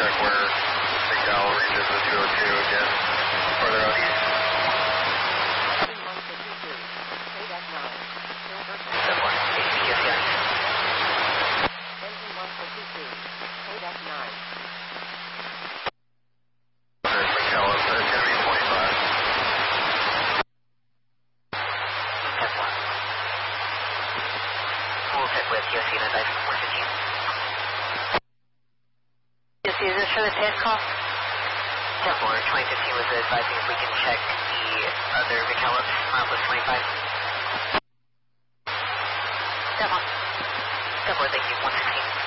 check where McDowell reaches the 202 again, further out east. Step 1, ATCS. Engine 1 for 22, KDAC 9. There's McDowell, so it's going to be 25. Step 1. Full set with TOC and advice 115. TOC, is this for the test call? Step 4, 2015 was advising if we can check the other McAllips, milepost 25. Step 1. Step 4, thank you, 116.